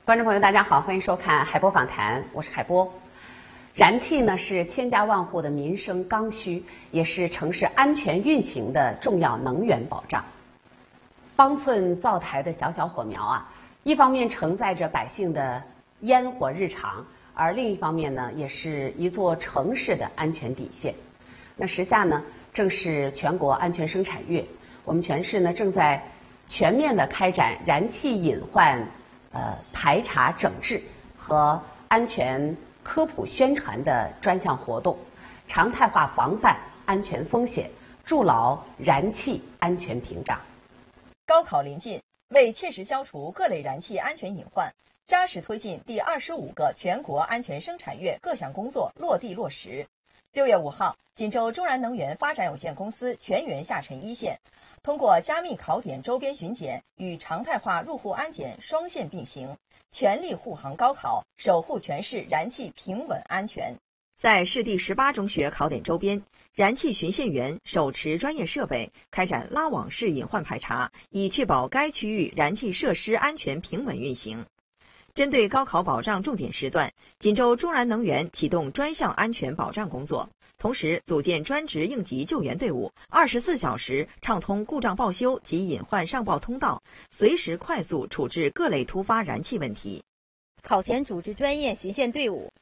观众朋友，大家好，欢迎收看海波访谈，我是海波。燃气呢是千家万户的民生刚需，也是城市安全运行的重要能源保障。方寸灶台的小小火苗啊，一方面承载着百姓的烟火日常，而另一方面呢，也是一座城市的安全底线。那时下呢，正是全国安全生产月，我们全市呢正在全面的开展燃气隐患排查整治和安全科普宣传的专项活动，常态化防范安全风险，筑牢燃气安全屏障。 高考临近，为切实消除各类燃气安全隐患，扎实推进第25个全国安全生产月各项工作落地落实。6月5号，锦州中燃能源发展有限公司全员下沉一线，通过加密考点周边巡检与常态化入户安检双线并行，全力护航高考，守护全市燃气平稳安全。在市第18中学考点周边，燃气巡线员手持专业设备开展拉网式隐患排查，以确保该区域燃气设施安全平稳运行。针对高考保障重点时段，锦州中燃能源启动专项安全保障工作，同时组建专职应急救援队伍，24小时畅通故障报修及隐患上报通道，随时快速处置各类突发燃气问题。 考前组织专业巡线队伍，